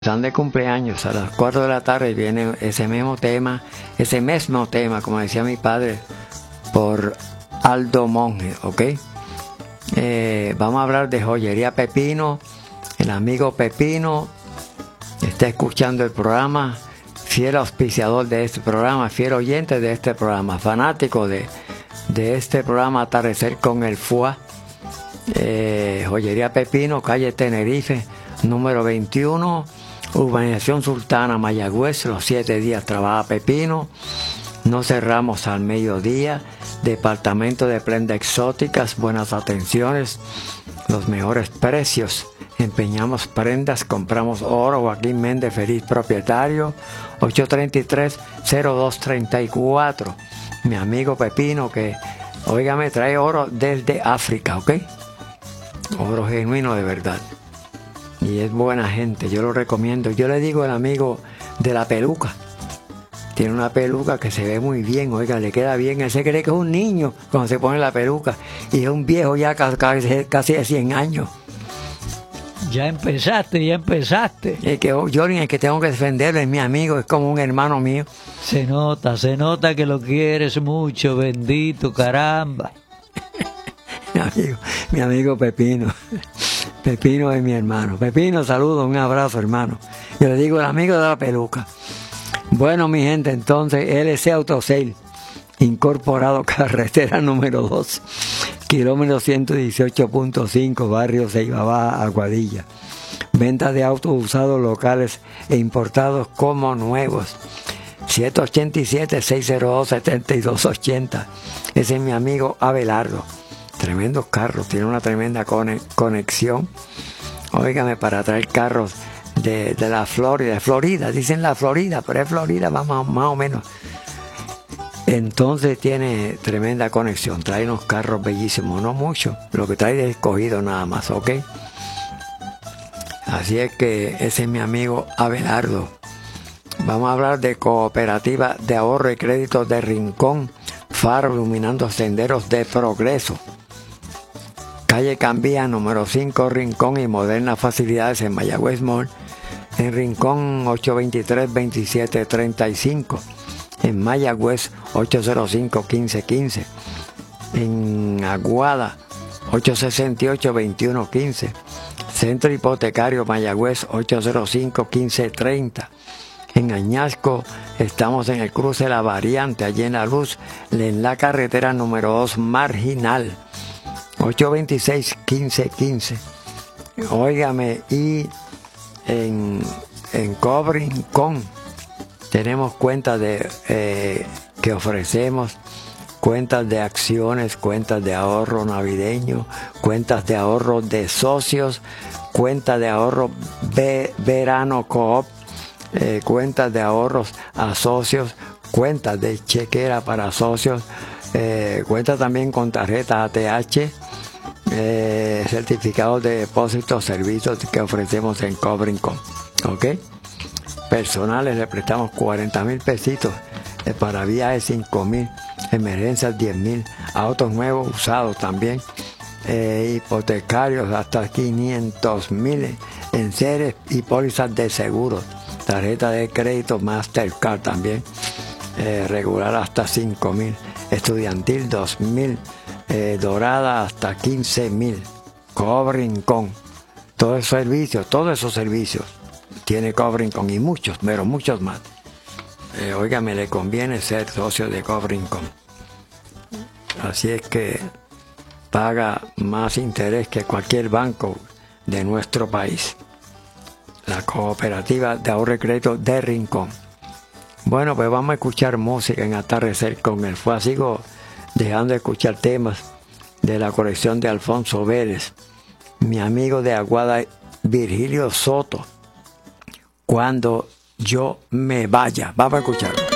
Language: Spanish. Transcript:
Están de cumpleaños a las 4 de la tarde, viene ese mismo tema, como decía mi padre, por Aldo Monge, ¿ok? Vamos a hablar de joyería Pepino. El amigo Pepino está escuchando el programa, fiel auspiciador de este programa, fiel oyente de este programa, fanático de este programa Atardecer con el FUA. Joyería Pepino, calle Tenerife, número 21, Urbanización Sultana, Mayagüez. Los 7 días trabaja Pepino. No cerramos al mediodía. Departamento de prendas exóticas, buenas atenciones, los mejores precios. Empeñamos prendas, compramos oro. Joaquín Méndez, feliz propietario. 833-0234. Mi amigo Pepino, que, me trae oro desde África, ¿ok? Oro genuino de verdad. Y es buena gente, yo lo recomiendo. Yo le digo al amigo de la peluca. Tiene una peluca que se ve muy bien, le queda bien. Él se cree que es un niño cuando se pone la peluca. Y es un viejo ya casi de 100 años. Ya empezaste. Es que Johnny, el que tengo que defenderlo es mi amigo, es como un hermano mío. Se nota que lo quieres mucho, bendito, caramba. Mi amigo Pepino. Pepino es mi hermano. Pepino, saludo, un abrazo, hermano. Yo le digo el amigo de la peluca. Bueno, mi gente, entonces, LC Autosale, incorporado, carretera número 2, kilómetro 118.5, barrio Ceibaba, Aguadilla. Venta de autos usados locales e importados como nuevos. 787-602-7280. Ese es mi amigo Abelardo. Tremendos carros, tiene una tremenda conexión. Óigame, para traer carros de la Florida, dicen la Florida, pero es Florida más o menos. Entonces tiene tremenda conexión, trae unos carros bellísimos, no mucho, lo que trae es escogido nada más, ¿ok? Así es que ese es mi amigo Abelardo. Vamos a hablar de cooperativa de ahorro y crédito de Rincón, faro iluminando senderos de progreso. Calle Cambía, número 5, Rincón, y modernas facilidades en Mayagüez Mall. En Rincón, 823-2735. En Mayagüez, 805-1515. En Aguada, 868-2115. Centro Hipotecario Mayagüez, 805-1530. En Añasco, estamos en el cruce de la Variante, allí en La Luz, en la carretera número 2 Marginal. 826-1515. Óigame, y en Cobrinco tenemos cuentas que ofrecemos, cuentas de acciones, cuentas de ahorro navideño, cuentas de ahorro de socios, cuentas de ahorro verano coop, cuentas de ahorros a socios, cuentas de chequera para socios, cuentas también con tarjeta ATH, certificados de depósitos, servicios que ofrecemos en Cobrinco, ¿ok? Personales le prestamos 40,000 pesitos, para viajes 5,000, emergencias 10,000, autos nuevos usados también, hipotecarios hasta 500,000 en series y pólizas de seguros, tarjeta de crédito Mastercard también, regular hasta 5,000, estudiantil 2,000, dorada hasta 15,000, Cobrinco, todos esos servicios tiene Cobrinco y muchos, pero muchos más. Me le conviene ser socio de Cobrinco. Así es que paga más interés que cualquier banco de nuestro país. La cooperativa de ahorro y crédito de Rincón. Bueno, pues vamos a escuchar música en Atardecer con el FUA. Sigo dejando de escuchar temas de la colección de Alfonso Vélez. Mi amigo de Aguada, Virgilio Soto. Cuando yo me vaya. Vamos a escucharlo.